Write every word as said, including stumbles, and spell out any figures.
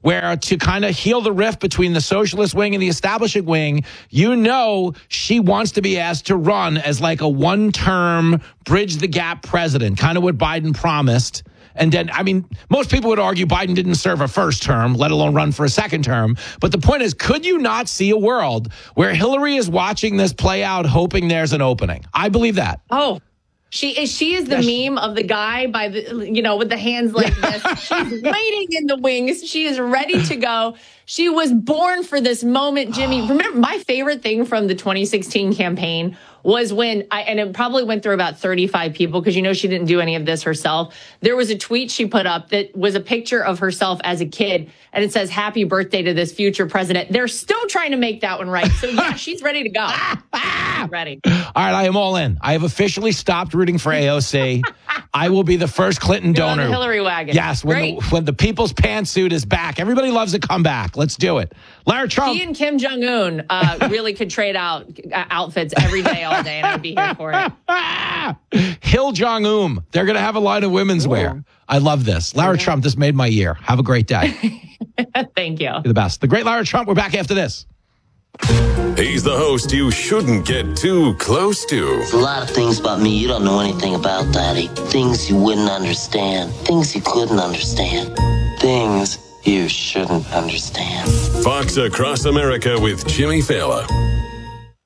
where to kind of heal the rift between the socialist wing and the establishment wing, you know she wants to be asked to run as like a one-term bridge-the-gap president, kind of what Biden promised. And then, I mean, most people would argue Biden didn't serve a first term, let alone run for a second term. But the point is, could you not see a world where Hillary is watching this play out, hoping there's an opening? I believe that. Oh, she is. She is the yeah, meme of the guy by the, you know, with the hands like this. She's waiting in the wings. She is ready to go. She was born for this moment, Jimmy. Remember, my favorite thing from the twenty sixteen campaign was when I, and it probably went through about thirty-five people because, you know, she didn't do any of this herself. There was a tweet she put up that was a picture of herself as a kid, and it says, "Happy birthday to this future president." They're still trying to make that one right. So, yeah, she's ready to go. Ready. All right, I am all in. I have officially stopped rooting for A O C. I will be the first Clinton You're donor. on the Hillary wagon. Yes, when the, when the people's pantsuit is back. Everybody loves a comeback. Let's do it. Lara Trump. He and Kim Jong-un uh, really could trade out uh, outfits every day, all day, and I'd be here for it. Hill Jong-un. They're going to have a line of women's Ooh. wear. I love this. Lara okay. Trump, this made my year. Have a great day. Thank you. You're the best. The great Lara Trump. We're back after this. He's the host you shouldn't get too close to. There's a lot of things about me you don't know anything about, Daddy. Things you wouldn't understand. Things you couldn't understand. Things you shouldn't understand. Fox Across America with Jimmy Fallon.